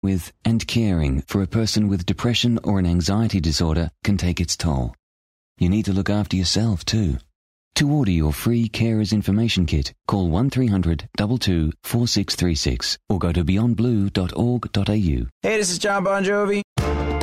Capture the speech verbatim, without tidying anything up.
with and caring for a person with depression or an anxiety disorder can take its toll. You need to look after yourself too. To order your free Carers Information Kit, call one three hundred two two four six three six or go to beyond blue dot org dot a u. Hey, this is John Bon Jovi.